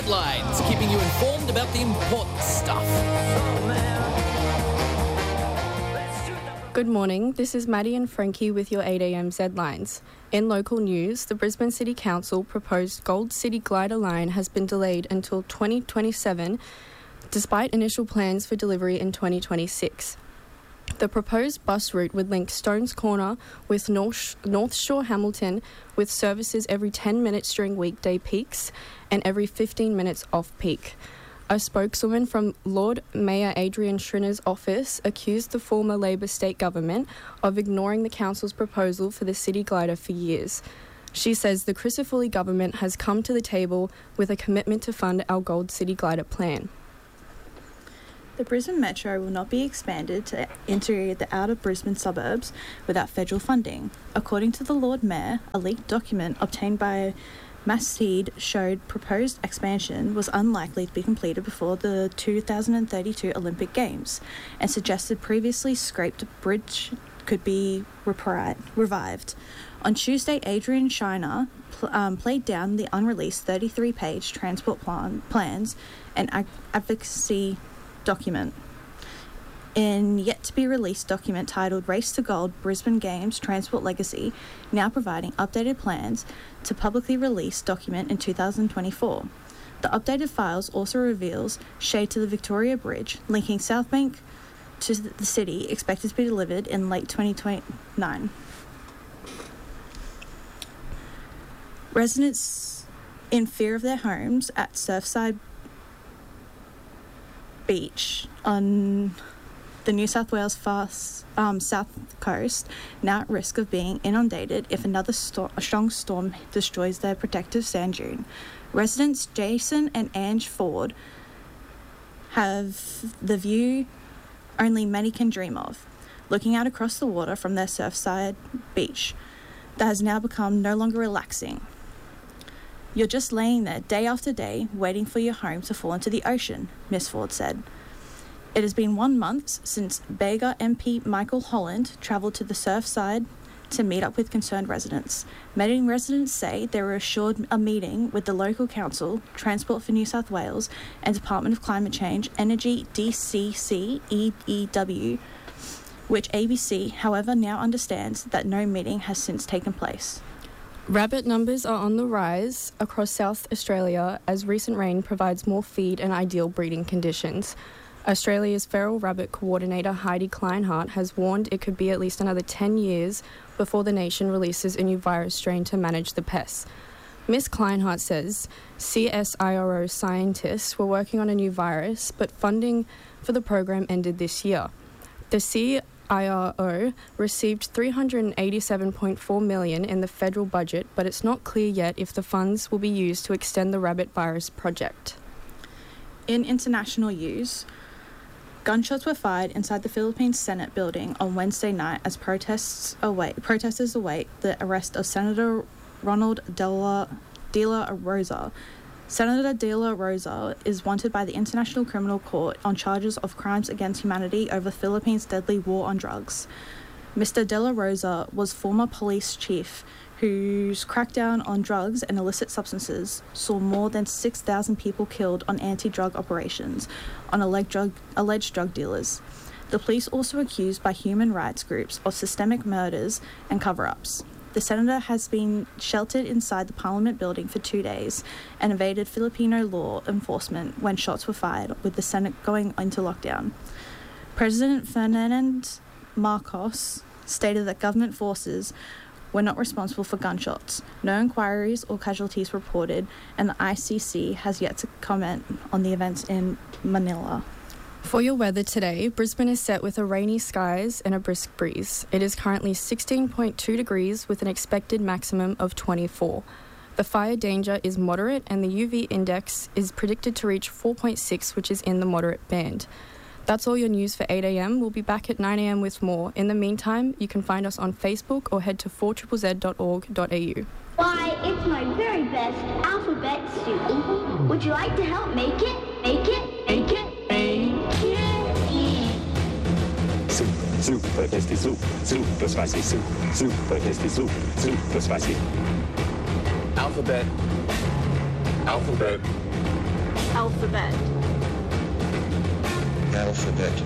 Headlines, keeping you informed about the important stuff. Good morning, this is Maddie and Frankie with your 8am Headlines. In local news, the Brisbane City Council proposed Gold City Glider line has been delayed until 2027, despite initial plans for delivery in 2026. The proposed bus route would link Stones Corner with North Shore Hamilton, with services every 10 minutes during weekday peaks and every 15 minutes off-peak. A spokeswoman from Lord Mayor Adrian Schrinner's office accused the former Labor state government of ignoring the council's proposal for the city glider for years. She says the Crisafulli government has come to the table with a commitment to fund our Gold City Glider plan. The Brisbane Metro will not be expanded to enter the outer Brisbane suburbs without federal funding. According to the Lord Mayor, a leaked document obtained by Mastheed showed proposed expansion was unlikely to be completed before the 2032 Olympic Games, and suggested previously scraped bridge could be revived. On Tuesday, Adrian Schrinner played down the unreleased 33-page transport plans and advocacy document. In yet-to-be-released document titled Race to Gold, Brisbane Games Transport Legacy, now providing updated plans to publicly release document in 2024. The updated files also reveals shade to the Victoria Bridge, linking South Bank to the city, expected to be delivered in late 2029. Residents in fear of their homes at Surfside Beach on the New South Wales south coast, now at risk of being inundated if another strong storm destroys their protective sand dune. Residents Jason and Ange Ford have the view only many can dream of, looking out across the water from their Surfside beach that has now become no longer relaxing. You're just laying there day after day, waiting for your home to fall into the ocean, Miss Ford said. It has been 1 month since Bega MP Michael Holland travelled to the Surfside to meet up with concerned residents. Meeting residents say they were assured a meeting with the local council, Transport for New South Wales, and Department of Climate Change, Energy DCC EEW, which ABC, however, now understands that no meeting has since taken place. Rabbit numbers are on the rise across South Australia as recent rain provides more feed and ideal breeding conditions. Australia's feral rabbit coordinator Heidi Kleinhardt has warned it could be at least another 10 years before the nation releases a new virus strain to manage the pests. Ms. Kleinhardt says CSIRO scientists were working on a new virus, but funding for the program ended this year. The CSIRO received $387.4 million in the federal budget, but it's not clear yet if the funds will be used to extend the rabbit virus project. In international news, gunshots were fired inside the Philippines Senate building on Wednesday night as protesters await the arrest of Senator Ronald De La Rosa. Senator De La Rosa is wanted by the International Criminal Court on charges of crimes against humanity over the Philippines' deadly war on drugs. Mr. De La Rosa was former police chief whose crackdown on drugs and illicit substances saw more than 6,000 people killed on anti-drug operations on alleged drug dealers. The police also accused by human rights groups of systemic murders and cover-ups. The senator has been sheltered inside the Parliament building for 2 days and evaded Filipino law enforcement when shots were fired, with the Senate going into lockdown. President Ferdinand Marcos stated that government forces were not responsible for gunshots. No inquiries or casualties reported, and the ICC has yet to comment on the events in Manila. For your weather today, Brisbane is set with a rainy skies and a brisk breeze. It is currently 16.2 degrees with an expected maximum of 24. The fire danger is moderate and the UV index is predicted to reach 4.6, which is in the moderate band. That's all your news for 8am. We'll be back at 9am with more. In the meantime, you can find us on Facebook or head to 4ZZZ.org.au. Why, it's my very best alphabet soup. Would you like to help make it? Make it? Make it? Super tasty soup, super spicy soup, super tasty soup, super spicy. Alphabet. Alphabet. Alphabet.